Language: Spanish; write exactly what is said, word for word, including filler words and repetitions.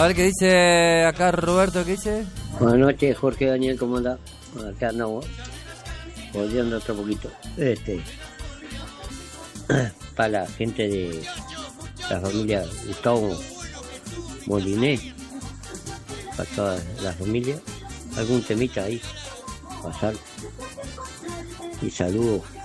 ver qué dice acá Roberto, ¿qué dice? Buenas noches, Jorge Daniel, ¿cómo anda? Acá andamos, volviendo otro poquito. Este, para la gente de la familia Gustavo Moliné, para toda la familia, algún temita ahí, pasar. Y saludos